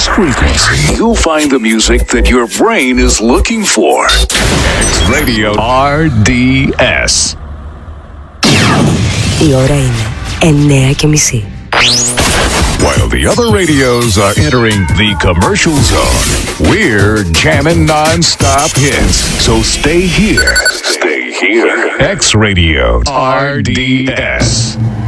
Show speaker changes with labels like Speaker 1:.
Speaker 1: this frequency, you'll find the music that your brain is looking for. X Radio RDS.
Speaker 2: Η ώρα είναι 9:30.
Speaker 1: While the other radios are entering the commercial zone, we're jamming non-stop hits. So stay here. Stay here. X Radio RDS.